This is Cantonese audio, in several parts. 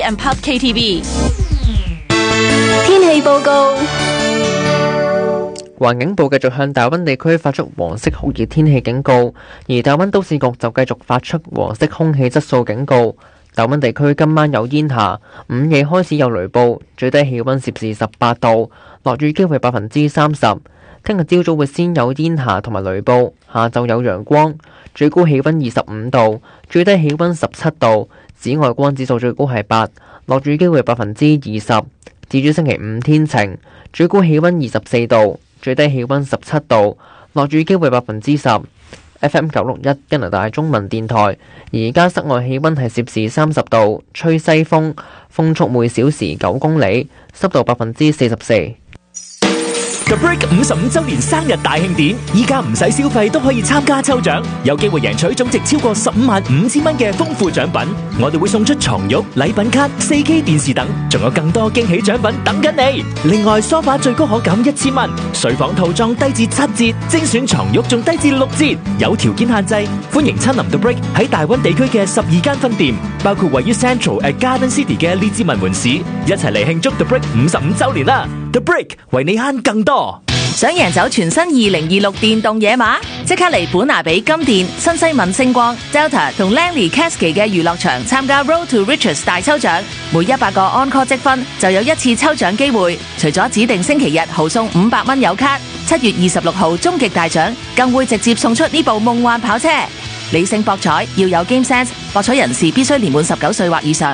and Pub KTV 天氣報告。 環境部繼續向大溫地區發出黃色酷熱天氣警告，而大溫都市局就繼續發出黃色空氣質素警告。大溫地區今晚有煙霞，午夜開始有雷暴，最低氣溫攝氏18度，落雨機會30%。聽日朝早會先有煙霞同埋雷暴，下晝有陽光，最高氣溫25度，最低氣溫17度，紫外光指數最高係8，落雨機會20%。至於星期五天晴，最高氣溫24度，最低氣溫17度，落雨機會10%。FM 961加拿大中文電台，而家室外氣溫係攝氏30度，吹西風，風速每小時9公里，濕度44%。 The Brick 55周年生日大慶典，依家唔使消費都可以參加抽獎，有機會贏取總值超過155000蚊嘅豐富獎品。我哋會送出床褥、禮品卡、4K 電視等，仲有更多驚喜獎品等緊你。另外，梳化最高可減1000蚊，睡房套裝低至7折，精選床褥仲低至6折，有條件限制。歡迎親臨 The Brick 喺大溫地區嘅12間分店，包括位於 Central at Garden City 嘅列治文門市，一齊嚟慶祝 The Brick 55周年啦！ The Brick 為你慳更多。 想贏走全新2026電動野馬，即刻嚟本拿比金電、新西敏星光、Delta 同 Langley Cascade 嘅娛樂場參加 Road to Riches 大抽獎，每100個 Encore 積分就有一次抽獎機會。除咗指定星期日豪送500蚊有卡，7月26號終極大獎更會直接送出呢部夢幻跑車。理性博彩要有 Game Sense， 博彩人士必須年滿19歲或以上。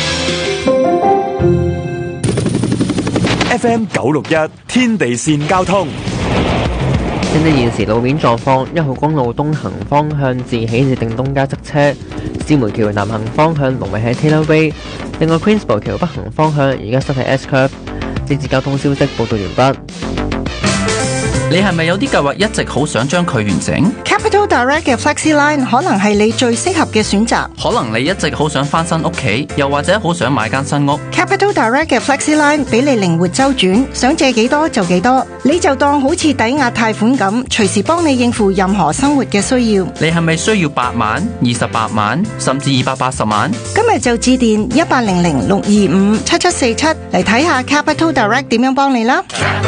FM 961天地線交通。 根據現時路面狀況，1號公路東行方向自喜至定東街塞車，獅門橋南行方向龍尾喺 Taylor Way。另外 Queensborough 橋北行方向而家塞喺 S Curve。呢節交通消息報道完畢。 你係咪有啲計劃一直好想將佢完成？ Capital Direct 嘅 FlexiLine 可能係你最適合嘅選擇。 可能你一直好想翻新屋企，又或者好想買間新屋。 Capital Direct 嘅 FlexiLine 俾你靈活周轉，想借幾多就幾多，你就當好似抵押貸款咁，隨時幫你應付任何生活嘅需要。 你係咪需要8萬、28萬，甚至280萬？ 今日就致電1800-625-7747嚟睇下 Capital Direct 點樣幫你啦。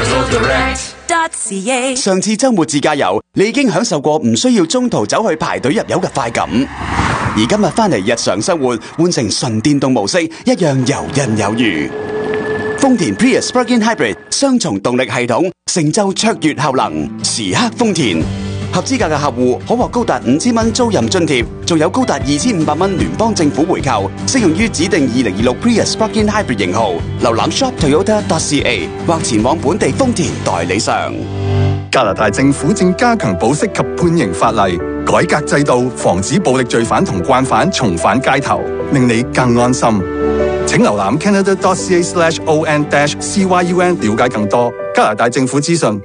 上次周末自駕遊，你已經享受過唔需要中途走去排隊入油嘅快感，而今日翻嚟日常生活，換成純電動模式，一樣游刃有餘。豐田 Prius Plug-in Hybrid 雙重動力系統，成就卓越效能，時刻豐田。合資格嘅客戶可獲高達5000蚊租賃津貼，仲有高達2500蚊聯邦政府回扣，適用於指定2026 Prius Plug-in Hybrid 型號。瀏覽 shoptoyota.ca 或前往本地豐田代理商。 加拿大政府正加強保釋及判刑法例，改革制度，防止暴力罪犯同慣犯重返街頭，令你更安心。請瀏覽 canada.ca/on-cyun 了解更多加拿大政府資訊。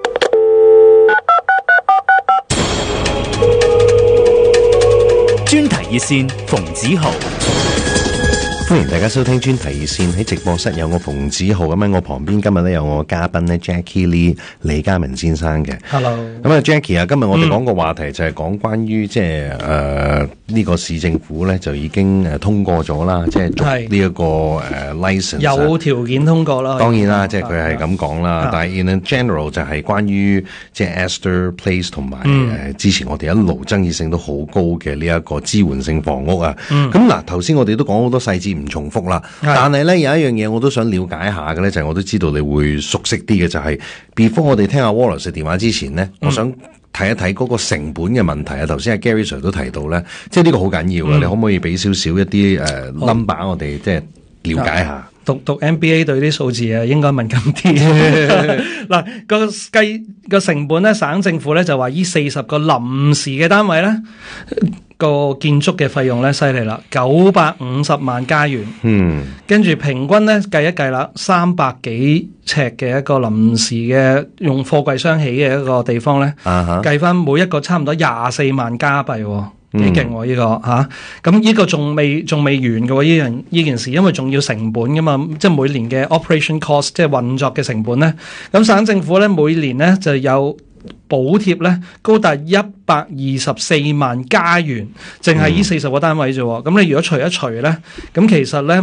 專題熱線馮子豪， 歡迎大家收聽專題熱線。喺直播室有我馮子豪，咁喺我旁邊今日咧有我嘉賓咧 Jackie Lee 李嘉文先生嘅。 Hello， 咁啊 Jackie 啊，今日我哋講個話題就係講關於即係呢個市政府咧就已經通過咗啦，即係續呢一個license 有條件通過啦。 當然啦，即係佢係咁講啦。但係 in general 就係關於即係 Astor Place 同埋之前我哋一路爭議性都好高嘅呢一個支援性房屋啊。咁嗱，頭先我哋都講好多細節唔重複啦，但係咧有一樣嘢我都想了解下嘅咧，就係我都知道你會熟悉啲嘅，就係 before 我哋聽下 Wallace 嘅電話之前咧，我想睇一睇嗰個成本嘅問題啊。頭先阿 Gary Sir 都提到咧，即係呢個好緊要嘅，你可唔可以俾少少一啲number 我哋即係了解下？ 讀 MBA 對啲數字啊應該敏感啲。嗱，個成本咧，省政府咧就話依40個臨時嘅單位咧，個建築嘅費用咧犀利啦，950萬加元。跟住平均咧計一計啦，300幾尺嘅一個臨時嘅用貨櫃箱起嘅一個地方咧，計翻每一個差唔多24萬加幣。幾勁喎呢個嚇，咁呢個仲未完嘅喎呢件事，因為仲要成本噶嘛，即係每年嘅 operation cost 即係運作嘅成本咧。咁省政府咧每年咧就有補貼咧高達124萬加元，淨係呢40個單位啫。咁你如果除一除咧，咁其實咧